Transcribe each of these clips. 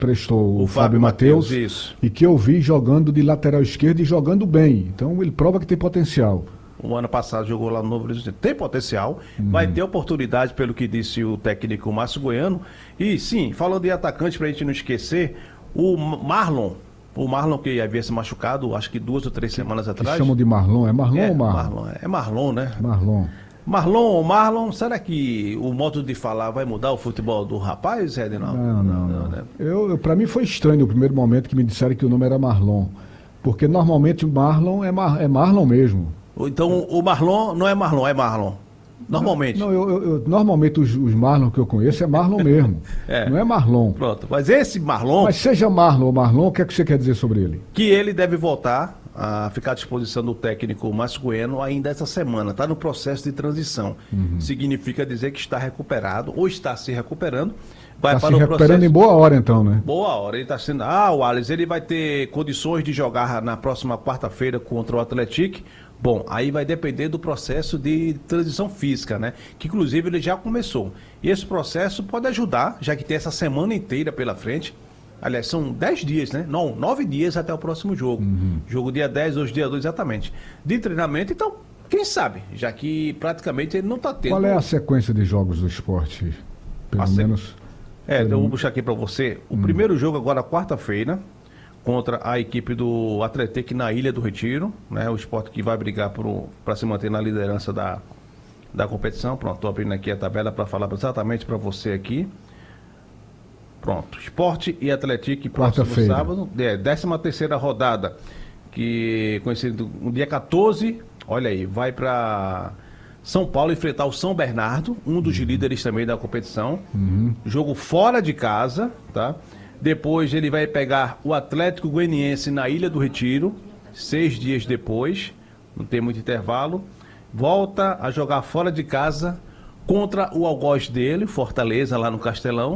prestou o Fábio Matheus, isso. e que eu vi jogando de lateral esquerdo e jogando bem. Então ele prova que tem potencial. O ano passado jogou lá no Novo Horizonte. Tem potencial, vai ter oportunidade, pelo que disse o técnico Márcio Goiano. E sim, falando de atacante, pra gente não esquecer, o Marlon que havia se machucado, acho que 2 ou 3 semanas atrás. Chamam de Marlon, é Marlon ou Marlon? É Marlon, né? Marlon, será que o modo de falar vai mudar o futebol do rapaz, Edinaldo? Não. Né? Pra mim foi estranho no primeiro momento que me disseram que o nome era Marlon. Porque normalmente o Marlon é Marlon mesmo. Então o Marlon não é Marlon, é Marlon. Normalmente. Normalmente os Marlon que eu conheço é Marlon mesmo. Não é Marlon. Pronto, mas esse Marlon... Mas seja Marlon ou Marlon, o que é que você quer dizer sobre ele? Que ele deve voltar a ficar à disposição do técnico Márcio Goiano ainda essa semana. Está no processo de transição. Significa dizer que está recuperado ou está se recuperando. Vai Está para se recuperando em boa hora então, né? Boa hora. Ele está sendo... o Alex, ele vai ter condições de jogar na próxima quarta-feira contra o Atlético. Bom, aí vai depender do processo de transição física, né? Que inclusive ele já começou. E esse processo pode ajudar, já que tem essa semana inteira pela frente. Aliás, são 10 dias, né? Não, 9 dias até o próximo jogo. Jogo dia 10, hoje dia 2, exatamente. De treinamento, então, quem sabe? Já que praticamente ele não está tendo... Qual é a sequência de jogos do esporte? Pelo menos... eu vou puxar aqui para você. O primeiro jogo agora, quarta-feira, contra a equipe do Atlético na Ilha do Retiro, né? O Sport que vai brigar para se manter na liderança da competição. Pronto, estou abrindo aqui a tabela para falar exatamente para você aqui. Pronto, Sport e Atlético próximo sábado, 13ª rodada, que conhecido no dia 14, olha aí, vai para São Paulo enfrentar o São Bernardo, um dos líderes também da competição. Jogo fora de casa, tá? Depois ele vai pegar o Atlético Goianiense na Ilha do Retiro, 6 dias depois, não tem muito intervalo. Volta a jogar fora de casa contra o algoz dele, Fortaleza, lá no Castelão.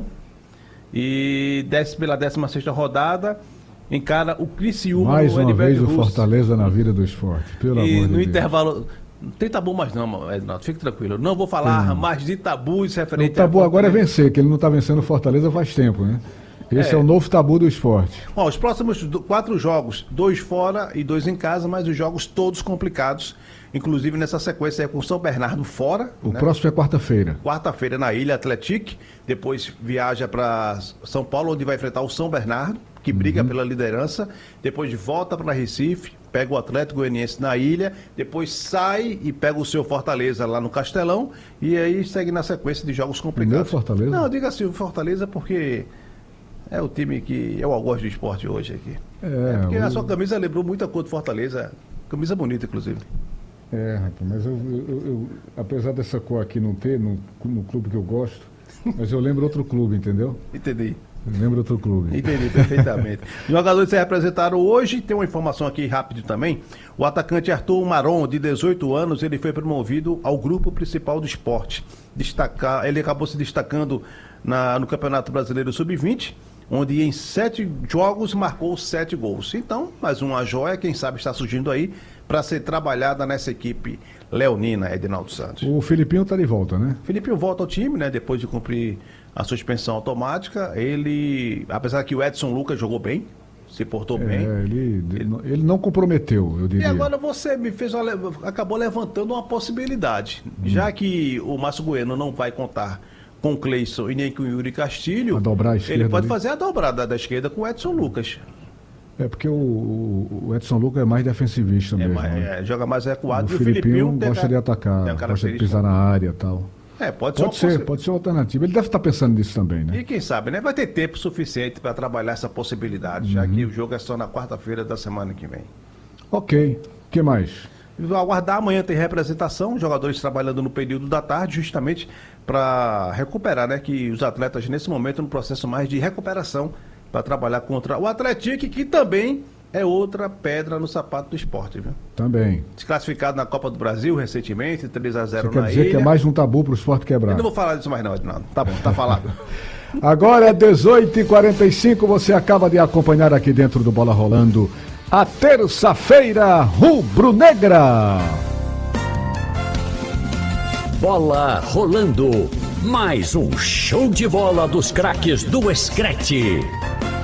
E desce pela 16ª rodada, encara o Criciúma. Mais uma vez o Fortaleza na vida do esporte, pelo amor de Deus. E no intervalo... Não tem tabu mais não, Edinaldo, fique tranquilo. Não vou falar mais de tabus referente o tabu agora é vencer, que ele não está vencendo o Fortaleza faz tempo, né? Esse é o novo tabu do esporte. Os próximos 4 jogos, 2 fora e 2 em casa, mas os jogos todos complicados, inclusive nessa sequência é com São Bernardo fora. O próximo é quarta-feira. Quarta-feira na Ilha Atlético, depois viaja para São Paulo, onde vai enfrentar o São Bernardo, que briga pela liderança, depois volta para Recife, pega o Atlético Goianiense na Ilha, depois sai e pega o seu Fortaleza lá no Castelão, e aí segue na sequência de jogos complicados. Fortaleza? Não, diga assim, o Fortaleza porque... é o time que eu gosto do esporte hoje aqui. Porque a sua camisa lembrou muita cor do Fortaleza. Camisa bonita, inclusive. Rapaz, mas eu apesar dessa cor aqui não ter no clube que eu gosto, mas eu lembro outro clube, entendeu? Entendi. Eu lembro outro clube. Entendi, perfeitamente. Os jogadores se representaram hoje, tem uma informação aqui rápido também. O atacante Arthur Maron, de 18 anos, ele foi promovido ao grupo principal do esporte. Ele acabou se destacando no Campeonato Brasileiro Sub-20, onde em 7 jogos marcou 7 gols. Então, mais uma joia, quem sabe está surgindo aí para ser trabalhada nessa equipe leonina, Edinaldo Santos. O Filipinho está de volta, né? Filipinho volta ao time, né? Depois de cumprir a suspensão automática. Ele, apesar que o Edson Lucas jogou bem, se portou bem. Ele não comprometeu, eu diria. E agora você me acabou levantando uma possibilidade. Já que o Márcio Goiano não vai contar com o Cleison e nem com o Yuri Castilho, ele pode fazer a dobrada da esquerda com o Edson Lucas. Porque o Edson Lucas é mais defensivista mesmo. Joga mais recuado. O Filipinho gosta de atacar, gosta de pisar na área e tal. Pode ser uma alternativa. Ele deve estar pensando nisso também, né? E quem sabe, né? Vai ter tempo suficiente para trabalhar essa possibilidade, já que o jogo é só na quarta-feira da semana que vem. Ok. O que mais? Aguardar, amanhã tem representação, jogadores trabalhando no período da tarde, justamente para recuperar, né? Que os atletas, nesse momento, no processo mais de recuperação, para trabalhar contra o Atlético, que também é outra pedra no sapato do esporte, viu? Também. Desclassificado na Copa do Brasil recentemente, 3-0 na Ilha. Quer dizer que é mais um tabu para o esporte quebrar. Eu não vou falar disso mais não, Edinaldo. Tá bom, tá falado. Agora é 18h45, você acaba de acompanhar aqui dentro do Bola Rolando a terça-feira rubro-negra. Bola Rolando. Mais um show de bola dos craques do Screte.